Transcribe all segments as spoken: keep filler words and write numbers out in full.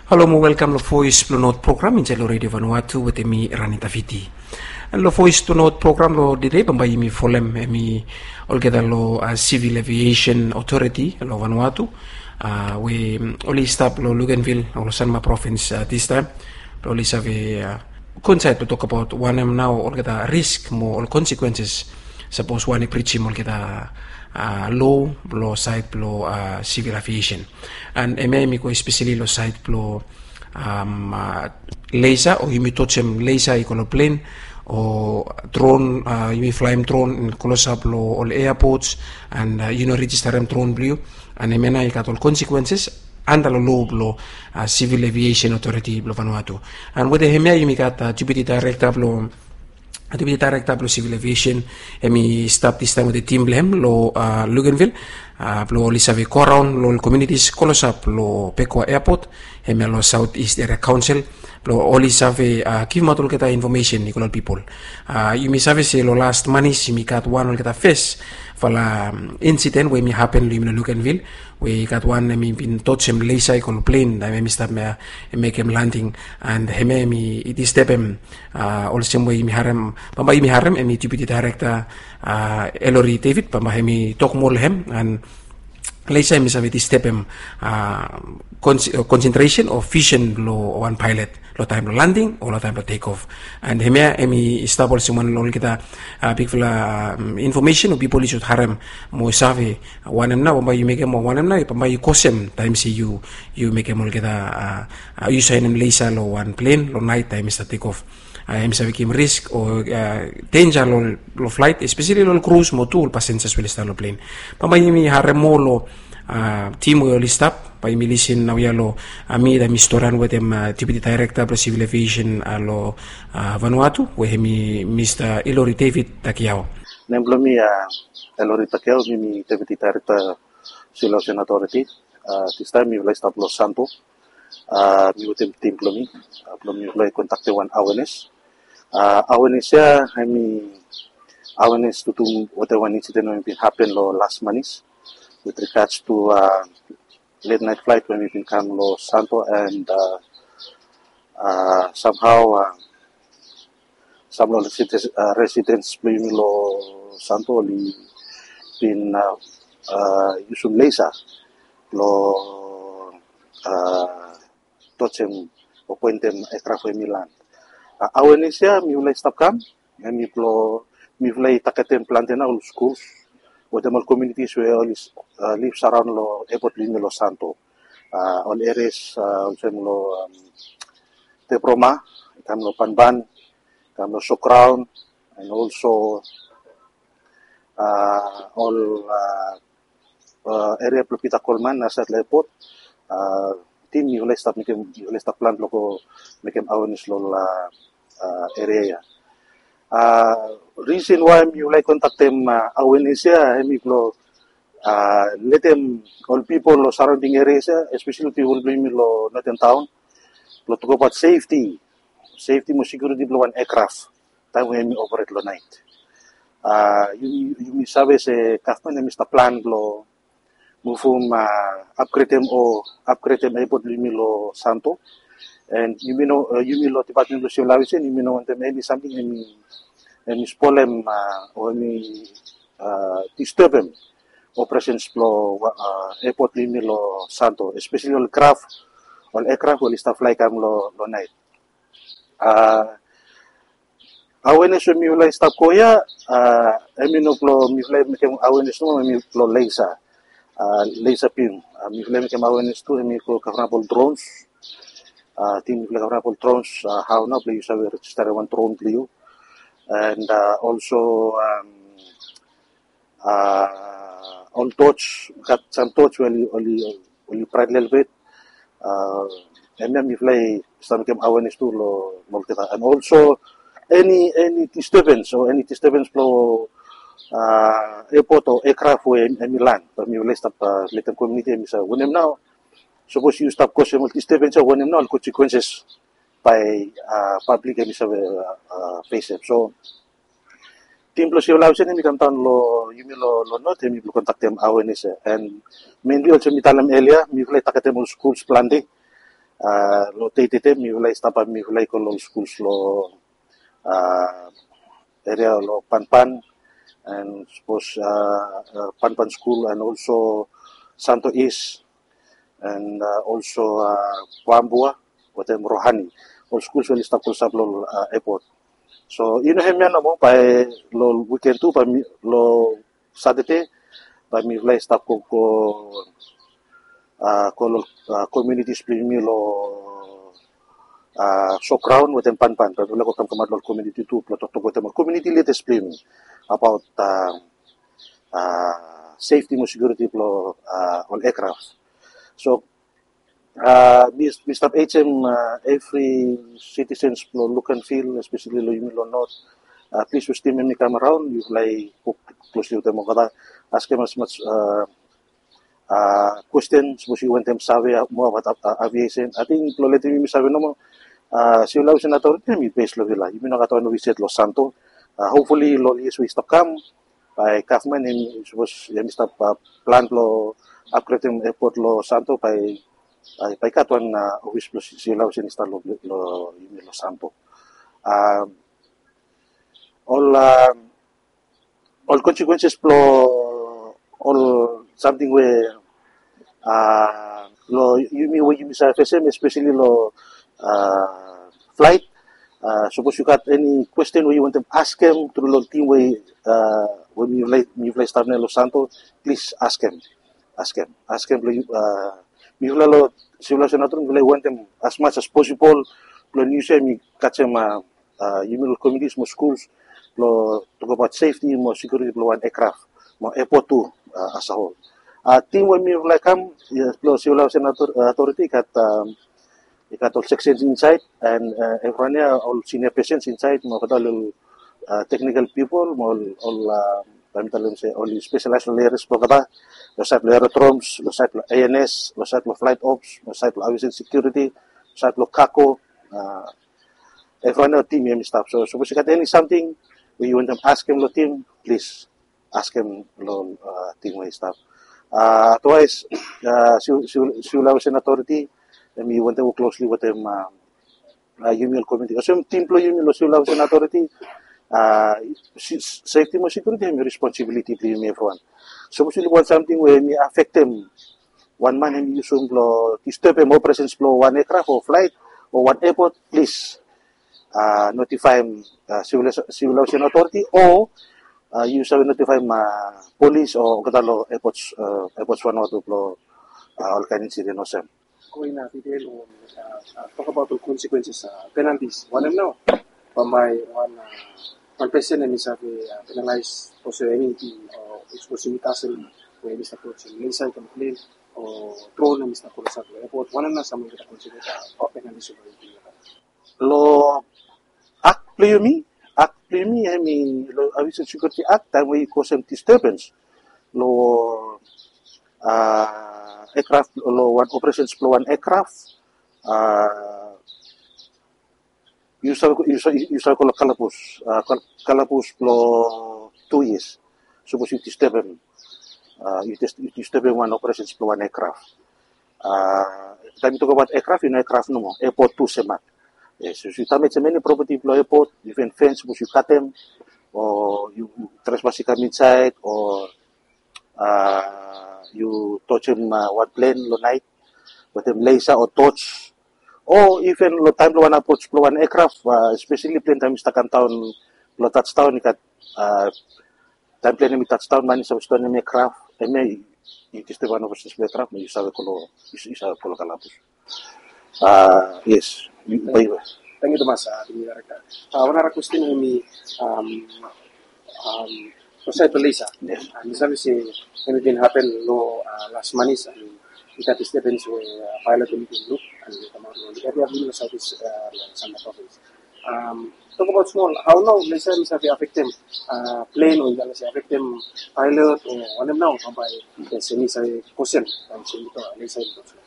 Hello mo welcome lo Voice to Note program in Jalo Radio Vanuatu with me Ranita Viti. And lo Voice to Note program lo dire bambai mi folem mi olgeda lo uh, Civil Aviation Authority lo Vanuatu. Uh, we only stop lo Luganville lo Sanma province uh, this time. Lo lisa we uh, concept to talk about one am now olgeda risk mo all consequences. Suppose one preaching olgeda Uh, law, law side law uh, civil aviation, and emi ko especially law side law um, uh, laser or yumi touchem laser ikono plane or drone uh, yumi flying drone in close up law all airports and uh, you know register them drone blue and emena ikat all consequences under the law law uh, civil aviation authority law Vanuatu and with the hemia yumi kat uh, deputy director law Deputy Director of Civil Aviation, emi start this time with the team blem lo uh, Luganville, uh, lo lisave Coron, lo communities kolosap lo Pekwa Airport, emi lo Southeast Area Council, lo oli save uh, give matul kita information nikolol people. Uh, you mi save se lo last manis mi kat one ol kita face fala um, incident we mi happen lo imi Luganville, we kat one mi bin touchem laser ikol plane da mi start me make him landing and heme mi it is stepem uh, all same way mi harem pamba mi harem emi deputy director uh, Ellery David pamba hemi talk more hem and laser mi save this stepem uh, con concentration or vision lo one pilot lo time lo landing or lo time lo take off and hemia emi stable simon lo kita uh, big fla um, information of people should harem mo save one am na pamba you make mo one am na pamba you kosem time see you you make mo kita uh, uh, you sign laser lo one plane lo night time is take off uh, emi save kim risk or uh, danger lo lo flight especially lo cruise mo tu passengers will start lo plane pamba emi harem mo lo Uh, team will stop by milisin na yalo ami da mistoran with them uh, deputy director of civil aviation alo uh, Vanuatu we mi Mister Ellery David Takiao nemblomi uh, Ellery Takiao mi deputy director civil aviation authority uh, this time mi will stop Los Santo uh, mi utim team plomi uh, plomi will contact one awareness uh, awareness ya mi awareness to to what one incident when it happened lo last month with regards to uh, late night flight when we become Los Santo and uh, uh, somehow uh, some residents, uh, residents in Los Santo li been uh, uh, using laser lo uh, touching o puentem aircraft in Milan. Uh, awareness ya mi ulay stop cam mi plo mi ulay takatem plantena ul schools with the communities where all is uh, lives around lo airport in Los Santo, uh, all areas uh, also lo um, Teproma, kam lo Panban, kam lo Socrown, and also uh, all uh, uh, area Plupita Colman nasa airport. Uh, team ni ulay stop mikem ulay stop plan lo ko mikem awareness lo la uh, area ya. Uh, reason why you like contact them uh, awareness ya hemi lo uh, let them all people lo surrounding areas ya, especially people bring lo northern town lo talk about safety safety mo security lo one aircraft time when we operate lo night uh, you you mi sabe se kafman hemi sta plan lo move from uh, upgrade them or upgrade them airport lo Santo. And you know, uh, you know, department of civil aviation, you know, and maybe something any, any problem uh, or any uh, disturb them operations flow uh, airport limit lo Santo, especially all craft, all aircraft will stuff like am lo lo night. Uh, awareness mi ulay stop ko ya, uh, I mean of lo mi ulay mikem awareness no mi lo laser, uh, laser pin, uh, mi ulay mikem awareness to mi ko kafrapol drones. Uh, team Flavorable drones, uh, how now please have register one drone blue, and uh, also um, uh, all torch got some torch only only only pride little bit. Uh, and then we play some awareness to lo and also any any disturbance or any disturbance flow uh, airport or aircraft way in Milan, but we will stop uh, little community and so when now. Suppose you stop causing disturbance when you know consequences by uh, public and uh, uh, face. So, team lo civil aviation mi kam tan lo yumi lo lo not mi lo contact them awareness and mainly also mi talam area mi play takatem schools plan day uh, lo tete mi ulai stapa mi ulai ko lo schools lo uh, area lo Panpan and suppose uh, uh, Panpan school and also Santo East and uh, also uh, Wambua with them Rohani all schools will stop sa lo uh, airport so ino hemya na mo pa lo weekend tu pa mi, lo Saturday pa mi ulai stop ko ko uh, ko lo uh, community spring mi lo uh, so crown with them Panpan pa lo ko kam kamadlo community tu lo to ko them community latest spring about uh, uh, safety mo security lo uh, on aircraft so uh, Mister H M uh, every citizens lo look and feel especially lo yumi lo not uh, please use team me come around you like closely with them kada ask them as much uh, uh, questions mo si want them sabi mo about uh, aviation I think lo leti mi sabi no mo uh, si ulaw senator mi base lo vila yumi no kato no visit Los Santos uh, hopefully lo yes we stop come by government and suppose yami stop uh, plant lo upgrade airport lo Santo by ay by katuan na uh, office lo sila sin install lo lo yumi lo Santo um, all uh, all consequences lo all something where uh, lo yumi we yumi sa F S M especially lo uh, flight uh, suppose you got any question where you want to ask him through the team way uh, when you fly you fly start na Los Santos please ask him ask him ask him uh, mi fly lo sila senator mi fly want them as much as possible lo new say mi catch him uh, uh, you know communities mo schools lo talk about safety mo security lo one aircraft mo airport too uh, as a whole uh, team when mi fly come yes, lo sila senator uh, authority kat um, ikat all sections inside and uh, everyone all senior patients inside mo kadalo uh, technical people mo all uh, kami talon say all specialized layers po kada lo site lo aerodromes lo site lo A N S lo site lo flight ops lo site lo aviation security lo site lo kako uh, everyone team yung staff so suppose so, any something we want them ask him lo team please ask him lo uh, team way staff uh, otherwise uh, si si si Sulawesi authority and we want to work closely with them uh, uh, U M L community kasi yung team lo U M L Sulawesi authority uh, safety mo security yung responsibility to everyone so we want something where we affect them one man and use lo disturb mo presence flow one aircraft or flight or one airport please uh, notify uh, civil Sulawesi authority or uh, you shall notify uh, police or katalo airports uh, airports one or two lo uh, all kind incident or some going na detail on uh, uh, talk about the consequences uh, penalties one of now from my one uh, one person and is uh, penalized for serenity or exposing tassel where Mister Coach Lisa complain or thrown and Mister Coach at the airport one of na some of the consequences of penalties lo act play me act play me I mean lo aviation security act that way cause some disturbance lo uh aircraft lo one operations flow one aircraft uh usual usual usual ko kalapus uh, kalapus flow two years suppose you disturb them uh, you, just, you disturb one operations flow one aircraft uh time talk about aircraft you know aircraft no more airport two semat yes so you damage many property flow airport even fence suppose you cut them or you trespass come inside or uh you touch him uh, one plane lo night with him laser or torch or even lo time lo one approach lo one aircraft uh, especially plane time istakan town lo touchdown ikat uh, time plane mi touchdown man sa stone ni aircraft and may it is the one of the aircraft may sabe ko lo isa ko lo kalapos uh yes thank you thank you Tomas uh, director uh, one other question mi um um Jose Lisa, yes. And this obviously anything happened no uh, last month and it had happens with uh, pilot meeting group and the command of the area of the Southeast uh, Santa province. Um, talk about small, how now Lisa is affect them uh, plane or affect them pilot or one of now by the semi question and Lisa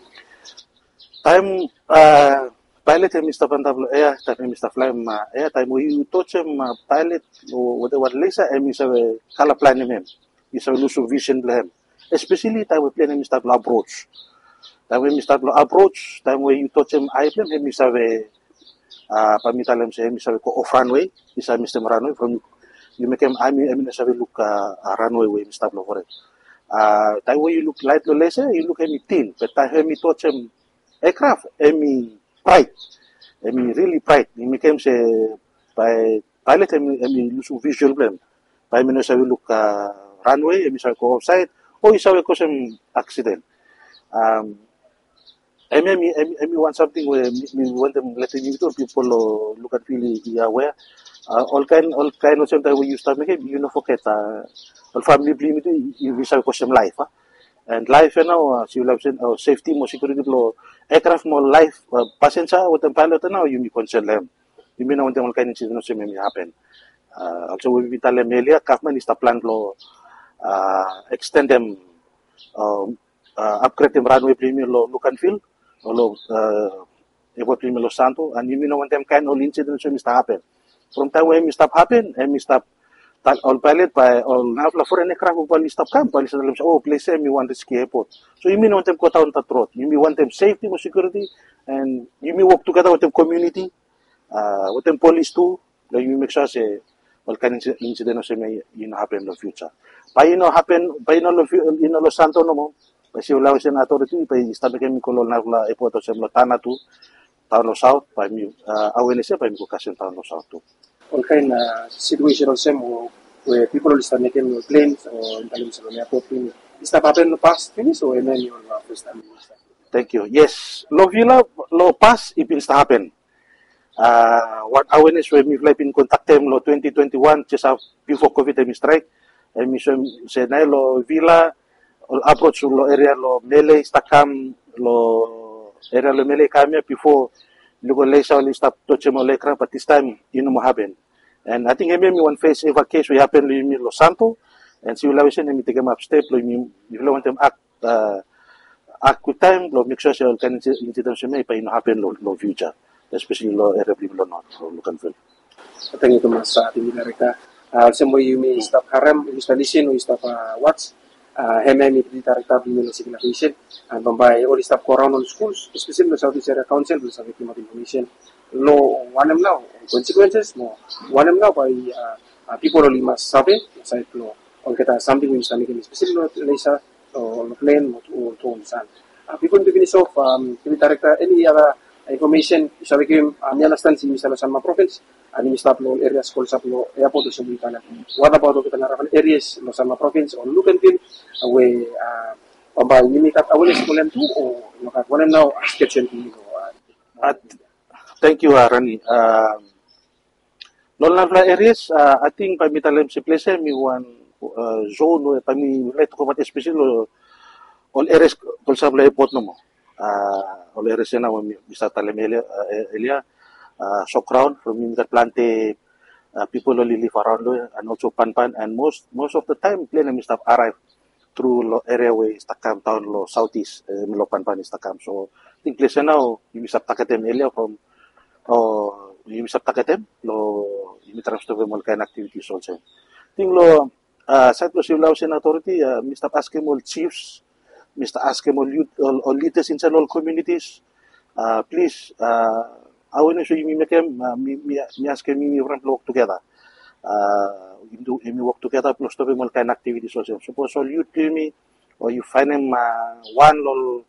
time uh pilot and Mister Pantablo air time Mister Flame air time we touch him uh, pilot or whatever laser and Mister color plan him Mister Lusu vision plan especially time we plan Mister approach Time when mi start lo approach, time when you touch him I plan, mi sabe uh, pamitalem sa mi sabe ko off runway, isa mi stem runway from you make him I mean I mean sabe look uh, uh, runway way mi start lo for it. Uh, time when you look light lo lese, you look at me thin, but time when mi touch him aircraft, emi pride, emi really pride. Mi make him say by pilot emi emi lose visual blame. By mi no sabe look uh, runway, emi sabe ko offside, o isabe ko some accident. Um, I mean, I mean, I mean, want something where we want them letting people uh, look at really aware. Uh, all kind, all kind of sometimes when you start making, you know, forget. Uh, all family blame it. You wish I question life. Huh? And life, you know, uh, civil aviation, uh, safety, more security, law, aircraft, more life, uh, passenger, with the pilot, now you may concern them. You may know when all kind of incidents may happen. Uh, also, we tell them earlier, government is the plan law, uh, extend them, uh, uh, upgrade them runway premium law, look and feel. Although uh, airport premium Los Santos, and you know when them kind of incidents may start happen. From time when we stop happen, and we stop all pilot by all now for an aircraft will stop come, police oh please say me want risky airport. So you mean want them cut down the road. You mean want them safety more security, and you mean work together with them community, uh, with them police too. Then you make sure say all kind of incidents may you know happen in the future. By you know happen by you know you know Los Santos no more. Kasi wala ko siya na authority, pa istabi kami ko na la airport o siya mo tana tu, town lo south, pa mi awareness siya, pa mi ko kasi town lo south tu. All kind of situation also where people will start making planes or in terms of airport plane. Is that happened in the past things or then you will first time? Thank you. Yes, lo vila lo past it will happen. Uh, what awareness when we fly in contact them lo twenty twenty-one just before COVID time strike, and mi say na lo vila approach lo area lo mele stakam lo area lo mele kami before lugo lesa li stop touch mo lekra but this time ino mo happen and I think maybe one face evacuation we happen li Los Santos and si wala wesen mi take up step lo mi lo want them act uh, act with time lo make sure say all kind incident may pa ino happen lo lo future especially lo area lo not lo local field. Thank you Mas sa ating Amerika. Uh, some way you may stop haram installation or stop uh, watch Uh, M M I director of civil aviation and by all staff around all schools, especially the Southeast Area Council, will have climate information. Law one M now consequences more one M now by uh, uh, people only must survey side law. All get something we must make especially laser or plane or tones and uh, people to finish off um, director any other information. So we can understand in Mister Sama province. And we start low areas called up low airport to some what about the Canaravan areas, Los Sama province or look and feel away uh by you at awareness for them too or look at one and now sketch and uh, thank you, uh, Rani. Uh, non areas, uh, I think by mitalem si place mi one uh, zone pa mi like to comment especially all areas called up airport no mo. Uh, all areas na mi bisa talem elia Uh, so crowd from Mingat Plante, uh, people only live around there, and also Panpan, and most most of the time, plane and stuff arrive through lo area where Stakam town, lo southeast, uh, lo Panpan is Stakam. So, I think place now, you miss up Takatem area from, oh, you miss up Takatem, lo, you miss transfer all kind of activities also. I think lo, uh, sa lo civil housing authority, uh, Mister asking all chiefs, Mister asking all youth, all, all leaders in all communities, uh, please, uh, I want to show you me make them me me me ask me me run work together. Uh, we do we work together plus to be more kind activities also. Suppose all you tell me or you find them uh, one little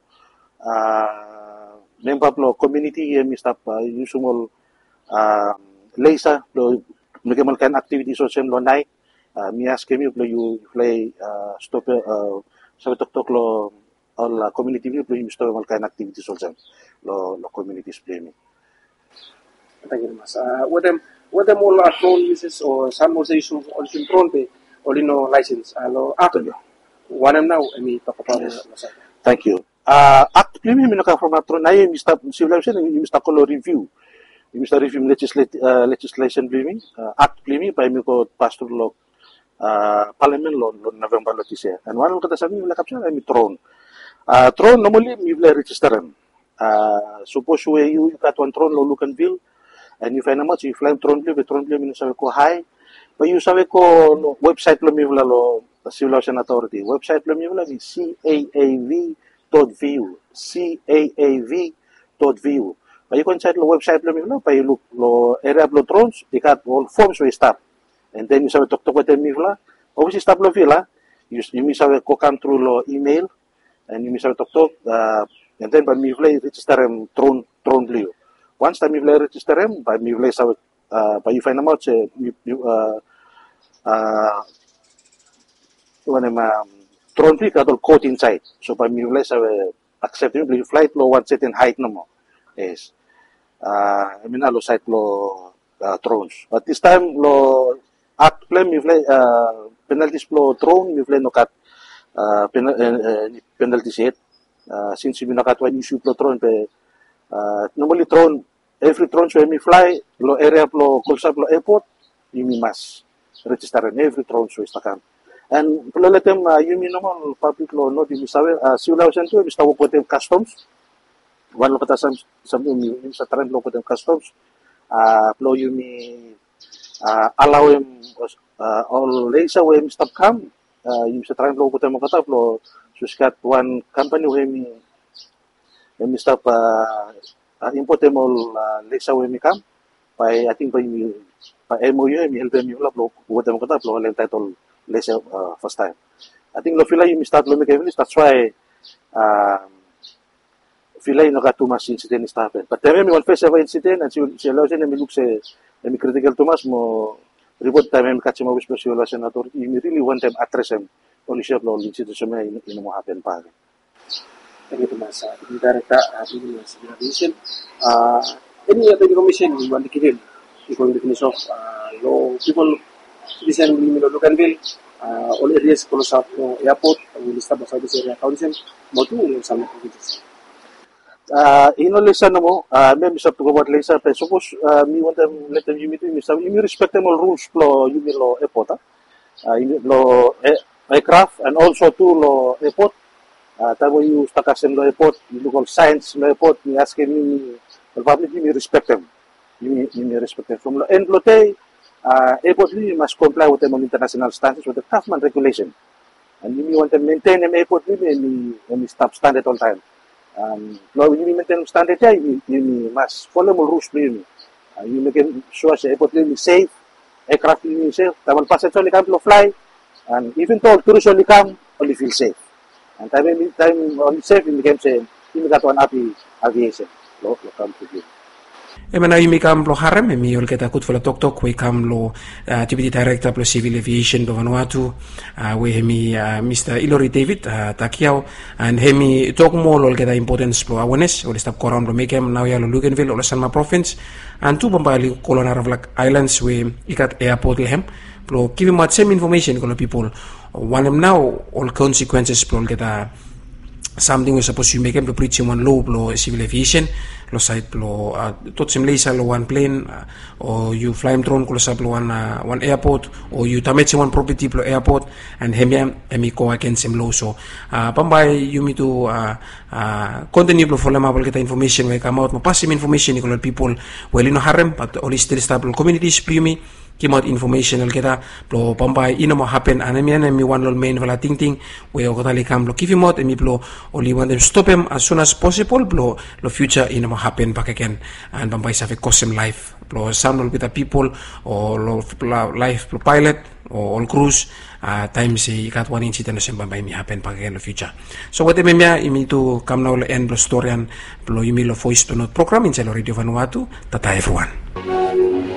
uh, member of community and Mister Uh, you small uh, laser lo make more kind activities also lo night. Uh, me ask me lo you play uh, stop uh, sabi tok tok lo all uh, community lo you stop more kind activities also lo lo communities play me. Thank you, Mas. Uh, what them, what them all are drone uses or some also issues all in drone pay or in no license. Hello, after you. One am now, I mean, talk about yes. Thank you. Uh, act play me minaka from atron na yung Mister Civilization yung Mister Kolo review. Yung Mister Review legislation uh, legislation play me uh, act play me pa mi ko pastor law uh, parliament law lo November lo tise. And one kata sabi wala kapsa na mi tron. Uh, tron normally mi wala registeran. Uh, suppose where you, you got one tron lo look and bill. And you find out, you fly Tron Blue, Tron Blue, you sabi ko, hi. But you sabi ko, no, website lo mi wala lo, Civil Aviation Authority. Website lo mi wala, C A A V .vu, C A A V .vu. Payu kon chat lo website lo mivla, payu lo lo area lo drones, ikat all forms we start. And then you sabe tok tok with mivla, obviously start lo vila, you you sabe ko come through lo email, and you sabe tok tok, uh, and then by mivla register em drone drone liu. Once time mivla register em, by mivla sabe, uh, by you find out say you uh uh when em drone li ka dol code inside. So by mivla sabe accept you flight lo one certain height no mo. Yes. Uh, I mean, lo site lo uh, drones. But this time lo at play mi fly uh, penalties lo drone mi fly no kat uh, pen, uh, penalties it. Uh, since mi nakat one issue lo drone pe uh, normally drone every drone so mi fly lo area lo kulsap lo airport yumi mas register in every drone so istakan. And lo letem uh, yumi naman public lo no di mi sabe uh, siulaw sento mi stawo po tem customs. One lo kata sam sam yumi sa trend lo ko tem customs. Uh, plo yumi uh, allow him uh, all laser when stop come uh, yung sa trend lo ko tem kata plo suskat one company when when stop uh, uh, import them all uh, laser when come by I think by by M O U mi help them lo plo ko tem kata plo lang title laser uh, first time. I think lo fila yung start lo mi kay that's why uh, fila yung naka too much incident is happen. But time mi one face ever incident and si si allow siya na mi look sa mi critical too much mo report time mi catch mo whisper si wala senator you really one time address him only siya lo incident siya may ino mo happen pa. Thank you Tomas. Uh, Director uh, in Civilization. Uh, any other information you want to give him? Because the finish of uh, law people citizen in Loganville uh, all areas close up to airport will establish service area council mo tu yung sa mga provinces. Uh, ino lesa na mo, uh, may misap to what lesa, pero suppose, uh, mi want them, let them, you meet, you you respect them all rules, lo, you mean lo airport, uh, you lo aircraft, and also to lo airport, uh, tabo you stakasin lo airport, you look all science lo airport, you ask him, the public, you respect them, you you respect them. From lo, and lo te, uh, airport, you must comply with them on international standards, with the government regulation, and you want them maintain them airport, you may stop standard all time. Um, no, you maintain standard ya, you, you must follow more rules you. Uh, you make sure the airport you safe, aircraft you safe. Taman passengers only come to fly, and even though tourists only come, only feel safe. And time time only safe, you became say, you got one happy aviation. Lo, lo come to you. Emana yumi kam lo harem emi ol kita kut fala tok tok we kam lo uh, deputy director pro civil aviation do Vanuatu uh, we hemi uh, Mister Ilori David uh, Takiao and hemi tok mo lo kita importance pro awareness ol stop koram lo mekem now ya lo Luganville ol Sanma province and tu bambali kolona Ravlak Islands we ikat airport lehem pro give much same information ko people one them now all consequences pro kita something we supposed to make them to preach one law lo civil aviation lo site lo uh, tot sim lisa lo one plane uh, or you fly drone ko sa lo one uh, one airport or you tametse one property lo airport and hemia emi ko against sim law so uh, pambay you me to uh, uh, continue lo follow mabel kita information we come out mo pass some information ko people well ino harem but all still stable communities primi came out information kita lo pambay ino mo happen anemi anemi one lo main wala ting ting we o tali kam lo give him out emi lo only want them stop him as soon as possible lo lo future ino mo happen back again and pambay sa cost him life lo some lo kita people or lo life lo pilot or all crews uh, time si kat one incident na pambay mi happen back again lo future so what emi mia imi to come now lo end lo storyan lo imi lo voice to note program in Radio Vanuatu tata everyone.